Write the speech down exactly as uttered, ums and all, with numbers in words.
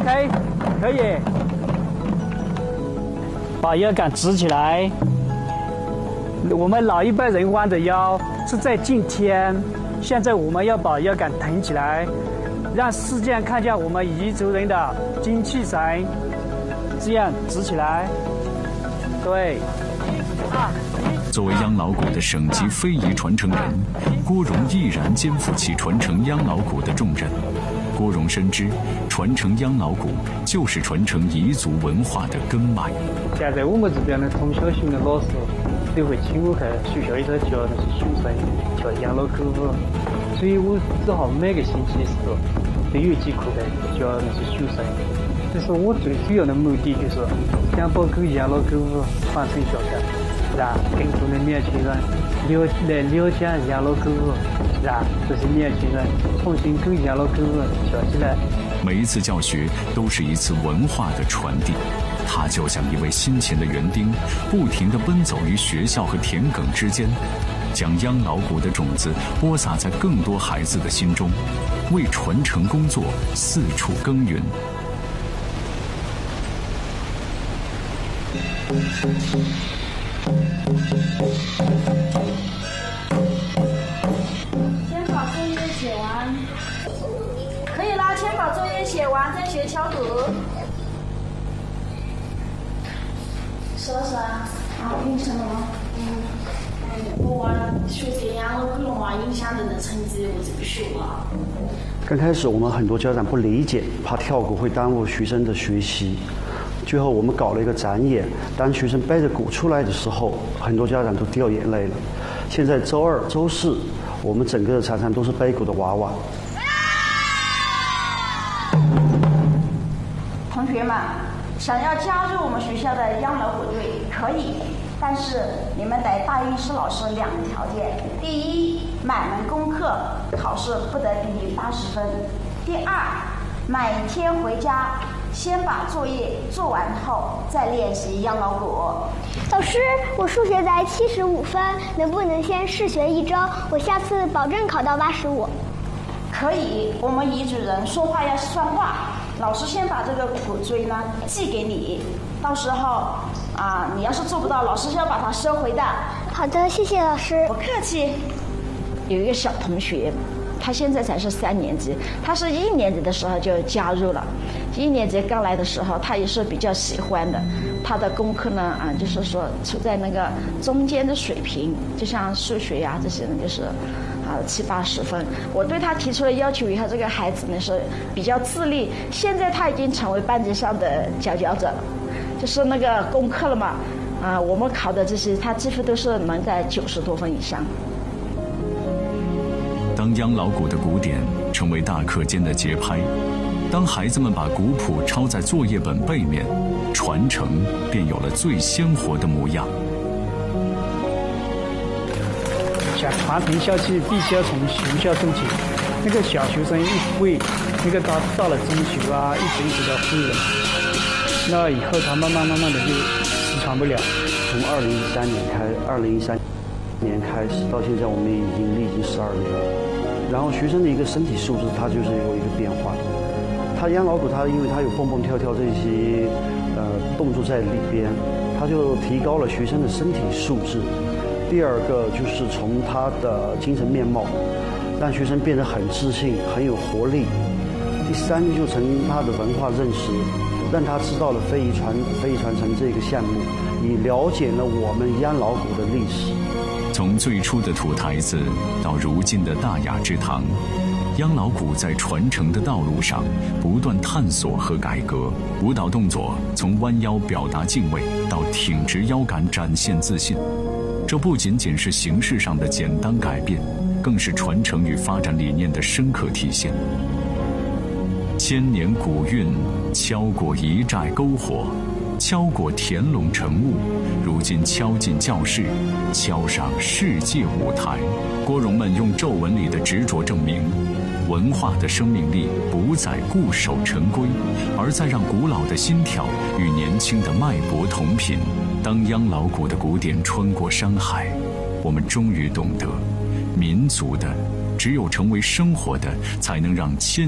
OK， 可以。把腰杆直起来。我们老一辈人弯的腰是在敬天，现在我们要把腰杆挺起来，让世界看见我们彝族人的精气神。这样直起来。对。啊。 作为央老谷的省级非遗传承人，郭荣毅然肩负起传承央老谷的重任。郭荣深知，传承央老谷就是传承彝族文化的根脉。 现在我们这边的从小学的老师都会请我去学校里头教那些学生教央老狗舞，所以我只好每个星期四都有节课来教那些学生。这是我最主要的目的，就是想把狗央老狗舞传承下去，让更多的年轻人了来了解央老狗舞，让这些年轻人重新跟央老狗舞跳起来。 每一次教学都是一次文化的传递，他就像一位辛勤的园丁，不停地奔走于学校和田埂之间，将央老谷的种子播撒在更多孩子的心中，为传承工作四处耕耘。 先把作业写完，可以啦。先把作业写完，再学敲鼓。 是不是啊？啊，完成了吗？嗯。我娃学这样了，可能娃影响人的成绩，我这个学啊。 刚开始我们很多家长不理解，怕跳鼓会耽误学生的学习。最后我们搞了一个展演，当学生背着鼓出来的时候，很多家长都掉眼泪了。现在周二、周四，我们整个的场上都是背鼓的娃娃。 同学们，想要加入我们学校的央老鼓队可以，但是你们得答应施老师两个条件：第一，每门功课考试不得低于八十分；第二，每天回家先把作业做完后再练习央老鼓。 老师，我数学才七十五分，能不能先试学一周？我下次保证考到八十五。 可以，我们彝族人说话要算话。老师先把这个鼓锥呢寄给你，到时候啊，你要是做不到，老师是要把它收回的。 好的，谢谢老师。 不客气。有一个小同学，他现在才是三年级，他是一年级的时候就加入了。一年级刚来的时候，他也是比较喜欢的。他的功课呢，啊，就是说处在那个中间的水平，就像数学呀、啊、这些呢，就是啊七八十分。我对他提出了要求以后，这个孩子呢是比较自立。现在他已经成为班级上的佼佼者了，就是那个功课了嘛，啊，我们考的这些，他几乎都是能在九十多分以上。 当央老鼓的鼓点成为大课间的节拍，当孩子们把鼓谱抄在作业本背面，传承便有了最鲜活的模样。 想传承下去，必须要从学校做起。那个小学生一会，那个到到了中学啊，一直一直的会了。那以后他慢慢慢慢的就失传不了。 从二零一三年开，二零一三年开始到现在，我们已经历经十二年了。然后学生的一个身体素质，它就是有一个变化。他央老鼓，他因为他有蹦蹦跳跳这些呃动作在里边，他就提高了学生的身体素质。第二个就是从他的精神面貌，让学生变得很自信、很有活力。第三就从他的文化认识，让他知道了非遗传非遗传承这个项目，也了解了我们央老鼓的历史。 从最初的土台子到如今的大雅之堂，央老鼓在传承的道路上不断探索和改革。舞蹈动作从弯腰表达敬畏到挺直腰杆展现自信，这不仅仅是形式上的简单改变，更是传承与发展理念的深刻体现。千年古韵敲过一寨篝火，敲过田垄晨雾，如今敲进教室，敲上世界舞台。郭荣们用皱纹里的执着证明，文化的生命力不在固守成规，而在让古老的心跳与年轻的脉搏同频。当央老鼓的鼓点穿过山海，我们终于懂得，民族的只有成为生活的，才能让千